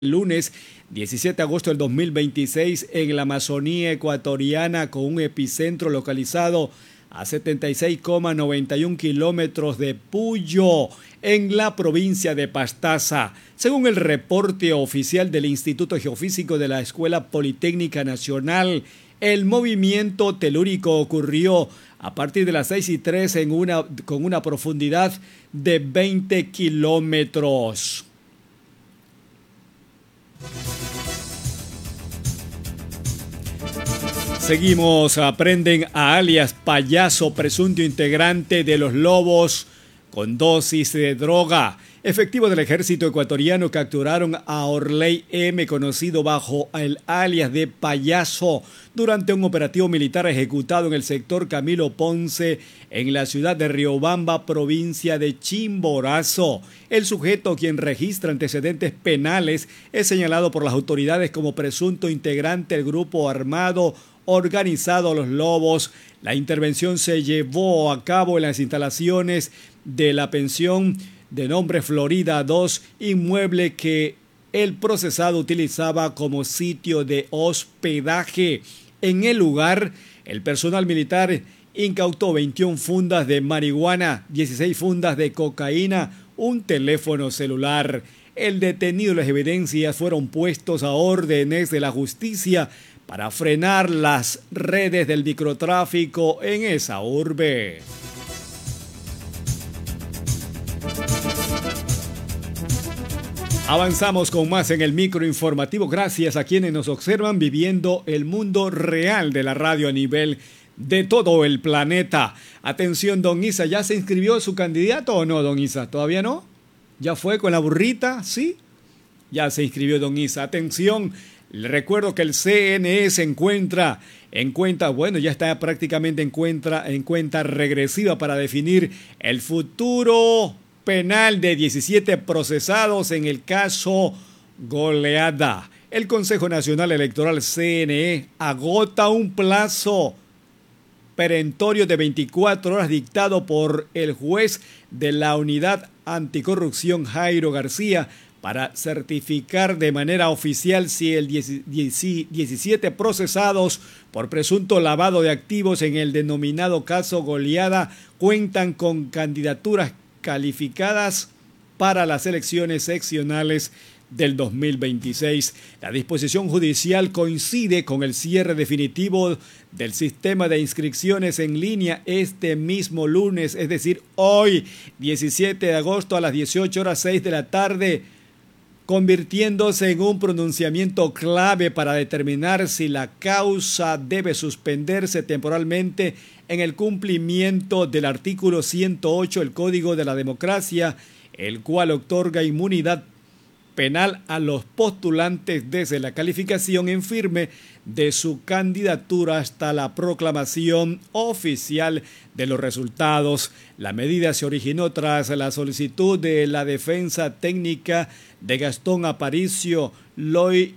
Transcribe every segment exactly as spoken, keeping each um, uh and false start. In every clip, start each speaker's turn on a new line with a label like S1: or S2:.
S1: Lunes diecisiete de agosto del dos mil veintiséis en la Amazonía ecuatoriana, con un epicentro localizado a setenta y seis coma noventa y uno kilómetros de Puyo, en la provincia de Pastaza. Según el reporte oficial del Instituto Geofísico de la Escuela Politécnica Nacional, el movimiento telúrico ocurrió a partir de las seis y tres en una, con una profundidad de veinte kilómetros. Seguimos. Aprenden a alias Payaso, presunto integrante de los Lobos, con dosis de droga. Efectivos del ejército ecuatoriano capturaron a Orley M., conocido bajo el alias de Payaso, durante un operativo militar ejecutado en el sector Camilo Ponce, en la ciudad de Riobamba, provincia de Chimborazo. El sujeto, quien registra antecedentes penales, es señalado por las autoridades como presunto integrante del grupo armado organizado Los Lobos. La intervención se llevó a cabo en las instalaciones de la pensión de nombre Florida dos, inmueble que el procesado utilizaba como sitio de hospedaje. En el lugar, el personal militar incautó veintiuna fundas de marihuana, dieciséis fundas de cocaína, un teléfono celular. El detenido y las evidencias fueron puestos a órdenes de la justicia para frenar las redes del microtráfico en esa urbe. Avanzamos con más en el microinformativo, gracias a quienes nos observan viviendo el mundo real de la radio a nivel de todo el planeta. Atención, don Isa, ¿ya se inscribió su candidato o no, don Isa? ¿Todavía no? ¿Ya fue con la burrita? ¿Sí? Ya se inscribió don Isa. Atención, le recuerdo que el C N E se encuentra en cuenta, bueno, ya está prácticamente en cuenta, en cuenta regresiva para definir el futuro penal de diecisiete procesados en el caso Goleada. El Consejo Nacional Electoral C N E agota un plazo perentorio de veinticuatro horas dictado por el juez de la Unidad Anticorrupción, Jairo García, para certificar de manera oficial si el diecisiete procesados por presunto lavado de activos en el denominado caso Goleada cuentan con candidaturas calificadas para las elecciones seccionales del dos mil veintiséis. La disposición judicial coincide con el cierre definitivo del sistema de inscripciones en línea este mismo lunes, es decir, hoy, diecisiete de agosto a las dieciocho horas seis de la tarde, convirtiéndose en un pronunciamiento clave para determinar si la causa debe suspenderse temporalmente en el cumplimiento del artículo ciento ocho del Código de la Democracia, el cual otorga inmunidad penal a los postulantes desde la calificación en firme de su candidatura hasta la proclamación oficial de los resultados. La medida se originó tras la solicitud de la defensa técnica de Gastón Aparicio Loy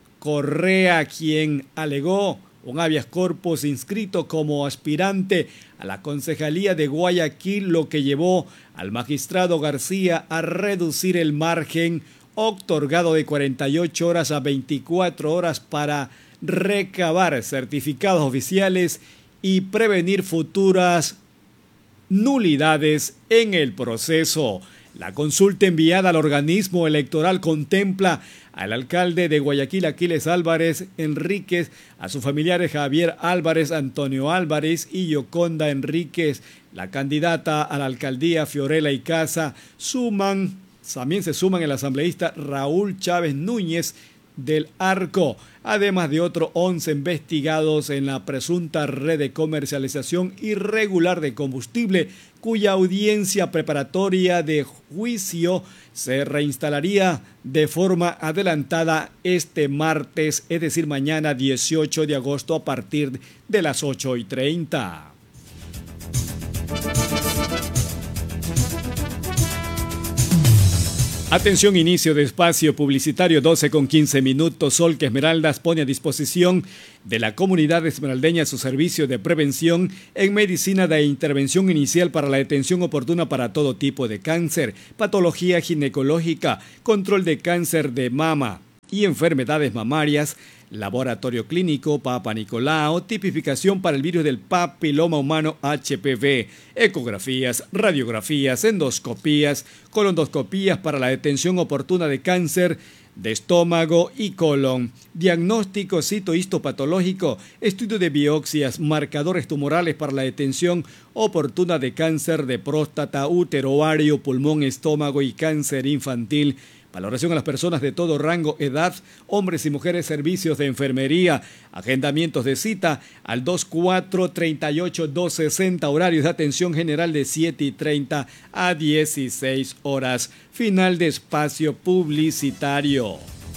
S1: Correa, quien alegó un habeas corpus inscrito como aspirante a la concejalía de Guayaquil, lo que llevó al magistrado García a reducir el margen otorgado de cuarenta y ocho horas a veinticuatro horas para recabar certificados oficiales y prevenir futuras nulidades en el proceso. La consulta enviada al organismo electoral contempla al alcalde de Guayaquil, Aquiles Álvarez Enríquez, a sus familiares Javier Álvarez, Antonio Álvarez y Yoconda Enríquez. La candidata a la alcaldía, Fiorella Icaza, suman, también se suman el asambleísta Raúl Chávez Núñez del Arco, además de otros once investigados en la presunta red de comercialización irregular de combustible, cuya audiencia preparatoria de juicio se reinstalaría de forma adelantada este martes, es decir, mañana dieciocho de agosto a partir de las ocho y treinta. Atención, inicio de espacio publicitario, doce con quince minutos. Solca Esmeraldas pone a disposición de la comunidad esmeraldeña su servicio de prevención en medicina de intervención inicial para la detención oportuna para todo tipo de cáncer, patología ginecológica, control de cáncer de mama, y enfermedades mamarias, laboratorio clínico Papa Nicolau, tipificación para el virus del papiloma humano H P V, ecografías, radiografías, endoscopías, colondoscopías para la detención oportuna de cáncer de estómago y colon, diagnóstico citohistopatológico, estudio de biopsias, marcadores tumorales para la detención oportuna de cáncer de próstata, útero, ovario, pulmón, estómago y cáncer infantil. Valoración a las personas de todo rango, edad, hombres y mujeres, servicios de enfermería, agendamientos de cita al dos cuatro tres ocho dos sesenta, horarios de atención general de siete y treinta a dieciséis horas. Final de espacio publicitario.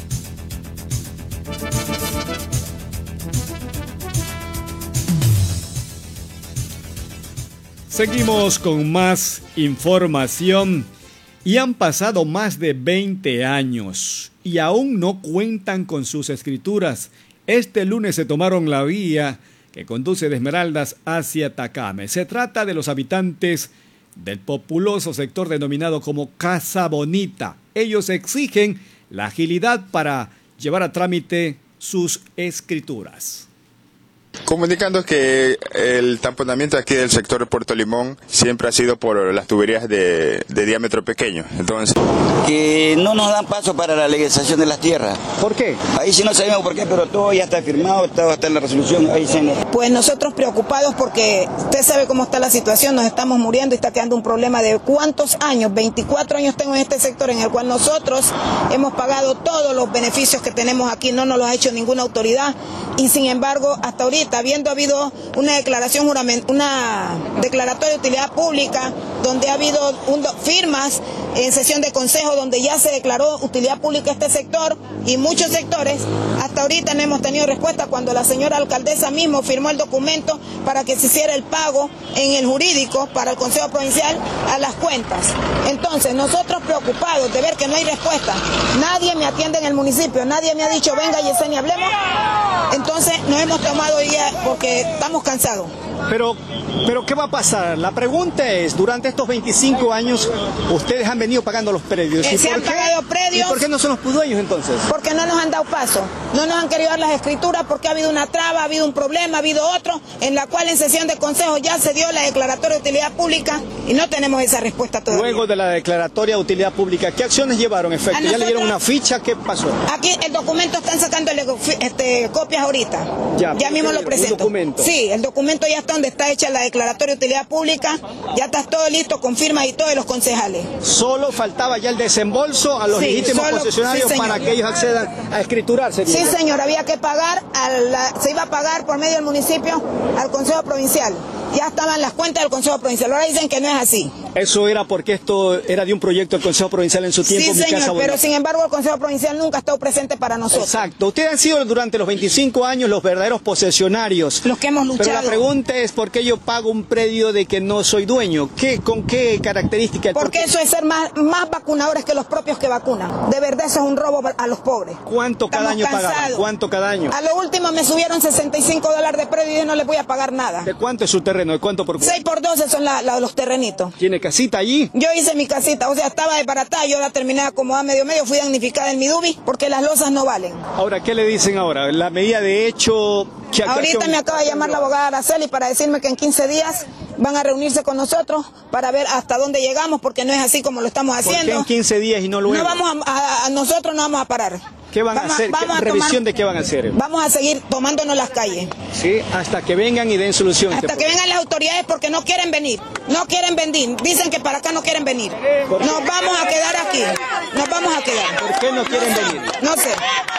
S1: Seguimos con más información. Y han pasado más de veinte años y aún no cuentan con sus escrituras. Este lunes se tomaron la vía que conduce de Esmeraldas hacia Tacame. Se trata de los habitantes del populoso sector denominado como Casa Bonita. Ellos exigen la agilidad para llevar a trámite sus escrituras.
S2: Comunicando que el tamponamiento aquí del sector de Puerto Limón siempre ha sido por las tuberías de, de diámetro pequeño. Entonces,
S3: que no nos dan paso para la legalización de las tierras.
S1: ¿Por qué?
S3: Ahí sí no sabemos por qué, pero todo ya está firmado, todo está en la resolución. Ahí sí no.
S4: Pues nosotros preocupados porque usted sabe cómo está la situación, nos estamos muriendo y está quedando un problema de cuántos años, veinticuatro años tengo en este sector en el cual nosotros hemos pagado todos los beneficios que tenemos aquí, no nos los ha hecho ninguna autoridad y sin embargo hasta ahorita, habiendo habido una declaración jurament, una declaratoria de utilidad pública, donde ha habido un, firmas en sesión de consejo, donde ya se declaró utilidad pública este sector y muchos sectores, hasta ahorita no hemos tenido respuesta cuando la señora alcaldesa mismo firmó el documento para que se hiciera el pago en el jurídico para el Consejo Provincial a las cuentas. Entonces, nosotros preocupados de ver que no hay respuesta, nadie me atiende en el municipio, nadie me ha dicho, venga Yesenia, hablemos. Entonces, nos hemos tomado hoy día porque estamos cansados.
S5: Pero, pero ¿qué va a pasar? La pregunta es, durante estos veinticinco años, ustedes han venido pagando los predios.
S4: Eh, ¿Y se han qué? pagado predios.
S5: ¿Y por qué no son los dueños entonces?
S4: Porque no nos han dado paso, no nos han querido dar las escrituras porque ha habido una traba, ha habido un problema, ha habido otro, en la cual en sesión de consejo ya se dio la declaratoria de utilidad pública y no tenemos esa respuesta todavía.
S5: Luego de la declaratoria de utilidad pública, ¿qué acciones llevaron en efecto? ¿Ya le dieron una ficha? ¿Qué pasó?
S4: Aquí el documento están sacando este, copias ahorita, ya, ya mismo lo presento.
S5: ¿Documento?
S4: Sí, el documento ya está donde está hecha la declaratoria de utilidad pública, ya está todo listo con firmas y todos los concejales.
S5: Solo faltaba ya el desembolso a los sí, legítimos solo, concesionarios sí, para que ellos accedan a escriturarse.
S4: Sí, señor, había que pagar, a la, se iba a pagar por medio del municipio al Consejo Provincial. Ya estaban las cuentas del Consejo Provincial, ahora dicen que no es así.
S5: Eso era porque esto era de un proyecto del Consejo Provincial en su tiempo.
S4: Sí, señor, pero bonita. Sin embargo el Consejo Provincial nunca ha estado presente para nosotros.
S5: Exacto, ustedes han sido durante los veinticinco años los verdaderos posesionarios.
S4: Los que hemos luchado.
S5: Pero la pregunta es, ¿por qué yo pago un predio de que no soy dueño? ¿Qué, ¿Con qué características?
S4: Porque eso es ser más, más vacunadores que los propios que vacunan. De verdad eso es un robo a los pobres.
S5: ¿Cuánto cada Estamos año pagaban? ¿Cuánto cada año?
S4: A lo último me subieron sesenta y cinco dólares de predio y yo no les voy a pagar nada.
S5: ¿De cuánto es su terreno? ¿De cuánto por
S4: seis por doce son la, la, los terrenitos.
S5: ¿Tiene casita allí?
S4: Yo hice mi casita, o sea, estaba desbaratada, yo la terminé acomodada medio medio, fui damnificada en mi dubi porque las losas no valen.
S5: Ahora, ¿qué le dicen ahora? La medida de hecho...
S4: Ahorita me acaba de llamar la abogada Araceli para decirme que en quince días van a reunirse con nosotros para ver hasta dónde llegamos, porque no es así como lo estamos haciendo.
S5: ¿Por qué en quince días y no luego?
S4: No vamos a, a, a nosotros no vamos a parar.
S5: ¿Qué van vamos, a hacer? Vamos ¿Qué, a ¿Revisión tomar, de qué van a hacer?
S4: Vamos a seguir tomándonos las calles.
S5: Sí, hasta que vengan y den solución.
S4: Hasta
S5: este
S4: que vengan las autoridades porque no quieren venir. No quieren venir. Dicen que para acá no quieren venir. Nos vamos a quedar aquí. Nos vamos a quedar.
S5: ¿Por qué no quieren venir?
S4: No sé.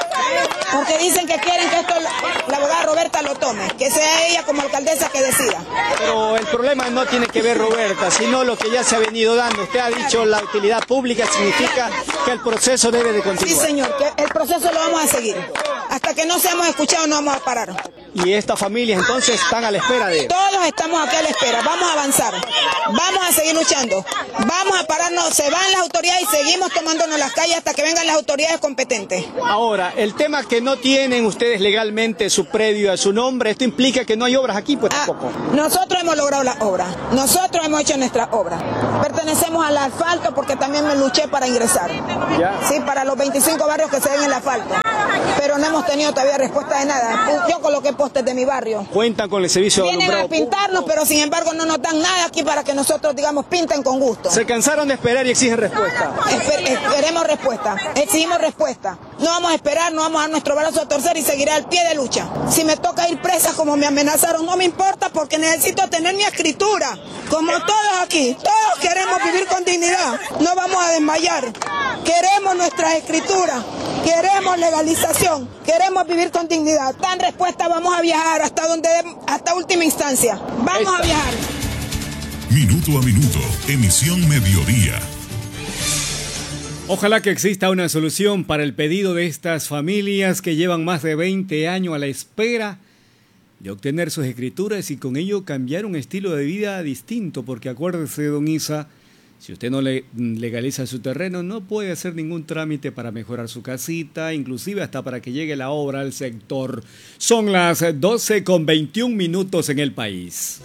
S4: Porque dicen que quieren que esto la abogada Roberta lo tome. Que sea ella como alcaldesa que decida.
S5: Pero el problema no tiene que ver Roberta, sino lo que ya se ha venido dando. Usted ha dicho la utilidad pública significa que el proceso debe de continuar.
S4: Sí, señor, que el proceso lo vamos a seguir. Hasta que no seamos escuchados no vamos a parar.
S5: Y estas familias entonces están a la espera de...
S4: Todos estamos aquí a la espera, vamos a avanzar, vamos a seguir luchando, vamos a pararnos, se van las autoridades y seguimos tomándonos las calles hasta que vengan las autoridades competentes.
S5: Ahora, el tema que no tienen ustedes legalmente su predio a su nombre, esto implica que no hay obras aquí, pues
S4: ah,
S5: tampoco.
S4: Nosotros hemos logrado las obras, nosotros hemos hecho nuestras obras, pertenecemos al asfalto porque también me luché para ingresar,
S5: ¿Ya?
S4: sí, para los veinticinco barrios que se ven en el asfalto, pero no hemos tenido todavía respuesta de nada. Yo coloqué postes de mi barrio.
S5: Cuentan con el servicio de
S4: Vienen
S5: alumbrado
S4: a pintarnos,
S5: público,
S4: pero sin embargo no nos dan nada aquí para que nosotros, digamos, pinten con gusto.
S5: Se cansaron de esperar y exigen respuesta.
S4: Esper- esperemos respuesta, exigimos respuesta. No vamos a esperar, no vamos a dar nuestro brazo a torcer y seguiré al pie de lucha. Si me toca ir presa como me amenazaron, no me importa porque necesito tener mi escritura. Como todos aquí, todos queremos vivir con dignidad. No vamos a desmayar. Queremos nuestras escrituras, queremos legalización, queremos vivir con dignidad. Dan respuesta, vamos a viajar hasta donde, hasta última instancia. Vamos a viajar.
S6: Minuto a minuto, emisión mediodía.
S1: Ojalá que exista una solución para el pedido de estas familias que llevan más de veinte años a la espera de obtener sus escrituras y con ello cambiar un estilo de vida distinto, porque acuérdese, don Isa, si usted no le legaliza su terreno, no puede hacer ningún trámite para mejorar su casita, inclusive hasta para que llegue la obra al sector. Son las doce con veintiún minutos en el país.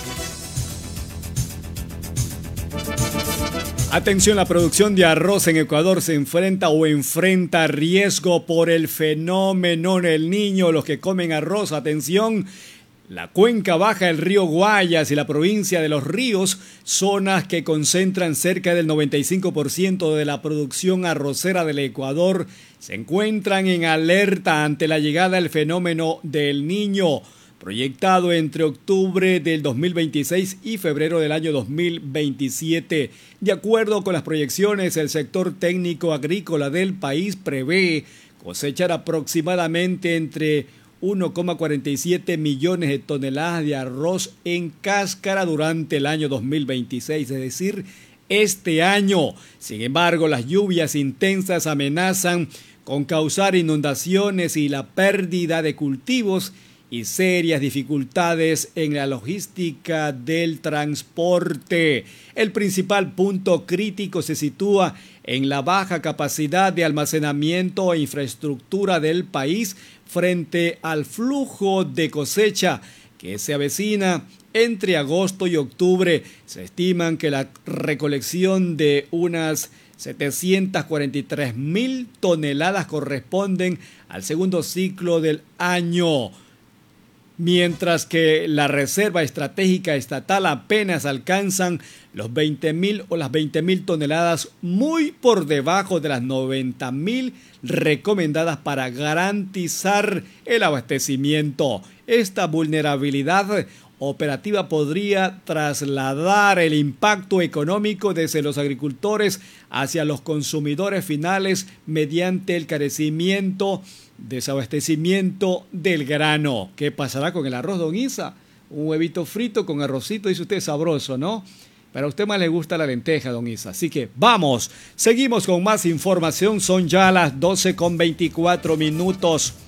S1: Atención, la producción de arroz en Ecuador se enfrenta o enfrenta riesgo por el fenómeno del Niño. Los que comen arroz, atención, la cuenca baja del río Guayas y la provincia de Los Ríos, zonas que concentran cerca del noventa y cinco por ciento de la producción arrocera del Ecuador, se encuentran en alerta ante la llegada del fenómeno del Niño, proyectado entre octubre del dos mil veintiséis y febrero del año dos mil veintisiete. De acuerdo con las proyecciones, el sector técnico agrícola del país prevé cosechar aproximadamente entre uno coma cuarenta y siete millones de toneladas de arroz en cáscara durante el año dos mil veintiséis, es decir, este año. Sin embargo, las lluvias intensas amenazan con causar inundaciones y la pérdida de cultivos y serias dificultades en la logística del transporte. El principal punto crítico se sitúa en la baja capacidad de almacenamiento e infraestructura del país frente al flujo de cosecha que se avecina entre agosto y octubre. Se estiman que la recolección de unas setecientas cuarenta y tres mil toneladas corresponden al segundo ciclo del año, mientras que la reserva estratégica estatal apenas alcanzan los veinte mil o las veinte mil toneladas, muy por debajo de las noventa mil recomendadas para garantizar el abastecimiento. Esta vulnerabilidad operativa podría trasladar el impacto económico desde los agricultores hacia los consumidores finales mediante el carecimiento, desabastecimiento del grano. ¿Qué pasará con el arroz, don Isa? Un huevito frito con arrocito, dice usted, sabroso, ¿no? Pero a usted más le gusta la lenteja, don Isa. Así que vamos, seguimos con más información. Son ya las doce con veinticuatro minutos.